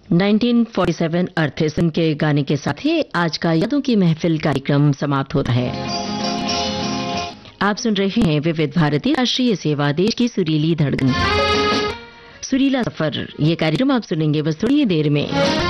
1947 अर्थइज्म के गाने के साथ ही आज का यादों की महफिल कार्यक्रम समाप्त होता है। आप सुन रहे हैं विविध भारती राष्ट्रीय सेवा, देश की सुरीली धड़कन, सुरीला सफर। ये कार्यक्रम आप सुनेंगे बस थोड़ी ही देर में।